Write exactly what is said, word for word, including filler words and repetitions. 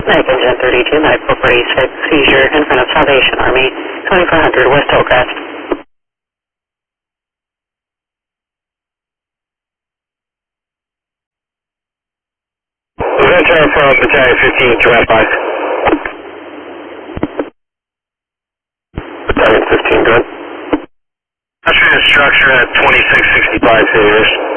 American ten thirty-two, Medic four forty-six, seizure in front of Salvation Army, twenty-four hundred West Hillcrest. Lieutenant from Battalion fifteen, direct five. Battalion fifteen, good. Structure at twenty-six sixty-five, centimeters.